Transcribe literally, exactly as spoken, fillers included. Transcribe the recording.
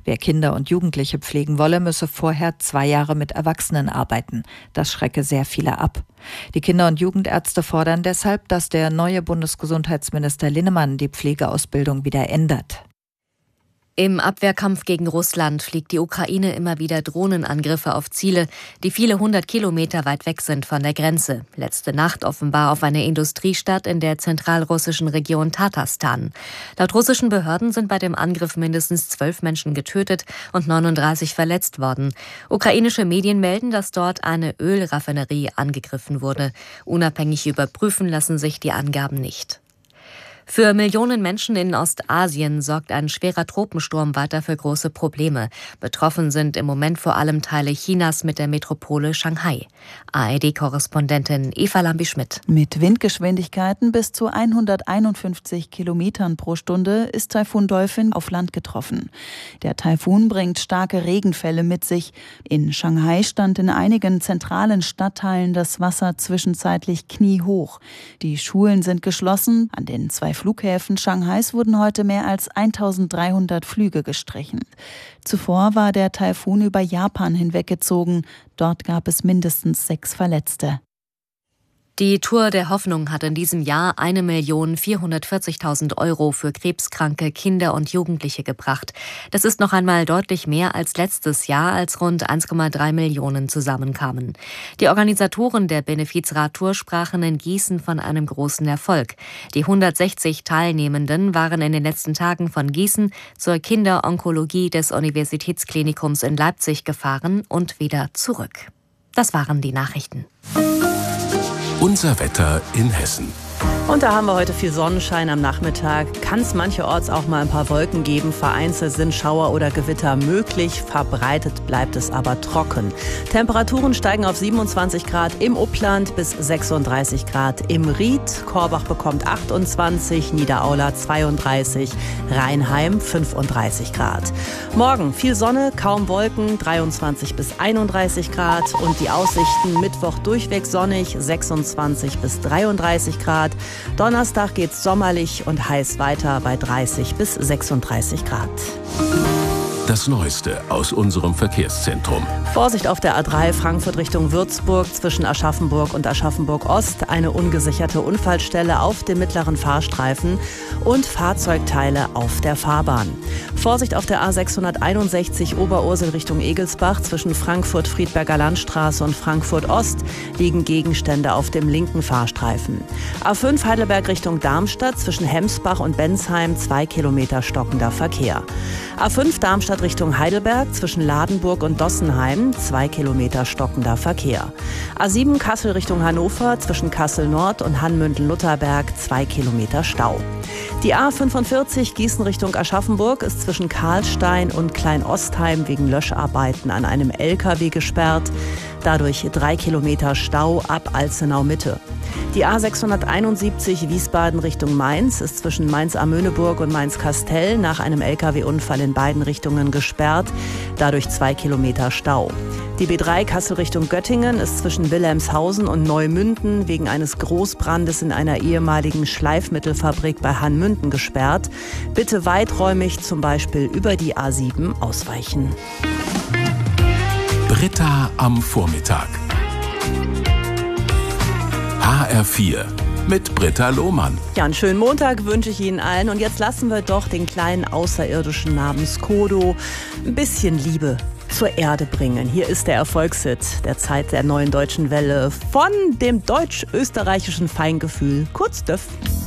Wer Kinder und Jugendliche pflegen wolle, müsse vorher zwei Jahre mit Erwachsenen arbeiten. Das schrecke sehr viele ab. Die Kinder- und Jugendärzte fordern deshalb, dass der neue Bundesgesundheitsminister Linnemann die Pflegeausbildung wieder ändert. Im Abwehrkampf gegen Russland fliegt die Ukraine immer wieder Drohnenangriffe auf Ziele, die viele hundert Kilometer weit weg sind von der Grenze. Letzte Nacht offenbar auf eine Industriestadt in der zentralrussischen Region Tatarstan. Laut russischen Behörden sind bei dem Angriff mindestens zwölf Menschen getötet und neununddreißig verletzt worden. Ukrainische Medien melden, dass dort eine Ölraffinerie angegriffen wurde. Unabhängig überprüfen lassen sich die Angaben nicht. Für Millionen Menschen in Ostasien sorgt ein schwerer Tropensturm weiter für große Probleme. Betroffen sind im Moment vor allem Teile Chinas mit der Metropole Shanghai. A R D-Korrespondentin Eva Lambi-Schmidt. Mit Windgeschwindigkeiten bis zu hunderteinundfünfzig Kilometern pro Stunde ist Taifun Dolphin auf Land getroffen. Der Taifun bringt starke Regenfälle mit sich. In Shanghai stand in einigen zentralen Stadtteilen das Wasser zwischenzeitlich kniehoch. Die Schulen sind geschlossen. An den zwei Flughäfen Shanghais wurden heute mehr als eintausenddreihundert Flüge gestrichen. Zuvor war der Taifun über Japan hinweggezogen. Dort gab es mindestens sechs Verletzte. Die Tour der Hoffnung hat in diesem Jahr eine Million vierhundertvierzigtausend Euro für krebskranke Kinder und Jugendliche gebracht. Das ist noch einmal deutlich mehr als letztes Jahr, als rund eins Komma drei Millionen zusammenkamen. Die Organisatoren der Benefizradtour sprachen in Gießen von einem großen Erfolg. Die hundertsechzig Teilnehmenden waren in den letzten Tagen von Gießen zur Kinderonkologie des Universitätsklinikums in Leipzig gefahren und wieder zurück. Das waren die Nachrichten. Unser Wetter in Hessen. Und da haben wir heute viel Sonnenschein am Nachmittag. Kann es mancherorts auch mal ein paar Wolken geben. Vereinzelt sind Schauer oder Gewitter möglich. Verbreitet bleibt es aber trocken. Temperaturen steigen auf siebenundzwanzig Grad im Upland bis sechsunddreißig Grad im Ried. Korbach bekommt achtundzwanzig, Niederaula zweiunddreißig, Rheinheim fünfunddreißig Grad. Morgen viel Sonne, kaum Wolken, dreiundzwanzig bis einunddreißig Grad. Und die Aussichten Mittwoch durchweg sonnig, sechsundzwanzig bis dreiunddreißig Grad. Donnerstag geht's sommerlich und heiß weiter bei dreißig bis sechsunddreißig Grad. Das Neueste aus unserem Verkehrszentrum. Vorsicht auf der A drei Frankfurt Richtung Würzburg zwischen Aschaffenburg und Aschaffenburg-Ost. Eine ungesicherte Unfallstelle auf dem mittleren Fahrstreifen und Fahrzeugteile auf der Fahrbahn. Vorsicht auf der A sechshunderteinundsechzig Oberursel Richtung Egelsbach zwischen Frankfurt-Friedberger Landstraße und Frankfurt-Ost liegen Gegenstände auf dem linken Fahrstreifen. A fünf Heidelberg Richtung Darmstadt zwischen Hemsbach und Bensheim zwei Kilometer stockender Verkehr. A fünf Darmstadt Richtung Heidelberg zwischen Ladenburg und Dossenheim zwei Kilometer stockender Verkehr. A sieben Kassel Richtung Hannover zwischen Kassel Nord und Hannmünden-Lutherberg zwei Kilometer Stau. Die A fünfundvierzig Gießen Richtung Aschaffenburg ist zwischen Karlstein und Kleinostheim wegen Löscharbeiten an einem L K W gesperrt. Dadurch drei Kilometer Stau ab Alzenau Mitte. Die A sechshunderteinundsiebzig Wiesbaden Richtung Mainz ist zwischen Mainz-Amöneburg und Mainz-Kastell nach einem L K W-Unfall in beiden Richtungen gesperrt. Dadurch zwei Kilometer Stau. Die B drei Kassel Richtung Göttingen ist zwischen Wilhelmshausen und Neumünden wegen eines Großbrandes in einer ehemaligen Schleifmittelfabrik bei Hannmünden gesperrt. Bitte weiträumig zum Beispiel über die A sieben ausweichen. Britta am Vormittag. H R vier mit Britta Lohmann. Ja, einen schönen Montag wünsche ich Ihnen allen. Und jetzt lassen wir doch den kleinen Außerirdischen namens Kodo ein bisschen Liebe zur Erde bringen. Hier ist der Erfolgshit der Zeit der neuen deutschen Welle von dem deutsch-österreichischen Feingefühl, kurz Döff.